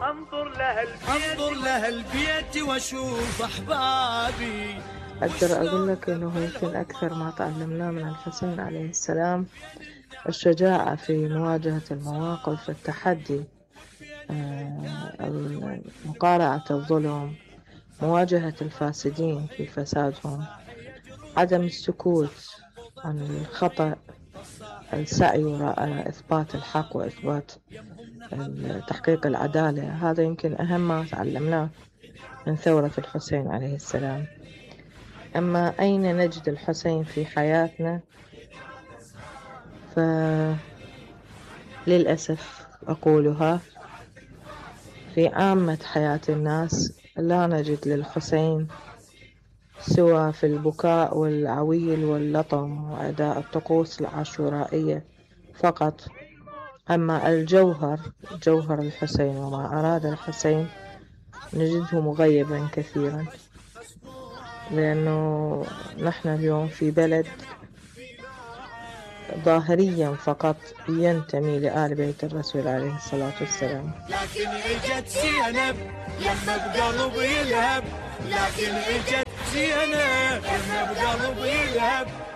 انظر لها البيت واشوف احبابي. أقدر أقول لك إنه يمكن أكثر ما تعلمناه من الحسين عليه السلام الشجاعة في مواجهة المواقف، التحدي، مقارعة الظلم، مواجهة الفاسدين في فسادهم، عدم السكوت عن الخطأ، السعي وراء إثبات الحق وإثبات تحقيق العدالة. هذا يمكن أهم ما تعلمناه من ثورة الحسين عليه السلام. أما أين نجد الحسين في حياتنا؟ فللأسف أقولها، في عامة حياة الناس لا نجد للحسين سوى في البكاء والعويل واللطم وأداء الطقوس العاشورائية فقط. أما الجوهر، جوهر الحسين وما أراد الحسين، نجده مغيبا كثيرا، لأنه نحن اليوم في بلد ظاهريا فقط ينتمي لآل بيت الرسول عليه الصلاة والسلام. لكن اجت زينب يما بقلبي يلهب، لكن اجت زينب يما بقلبي يلهب.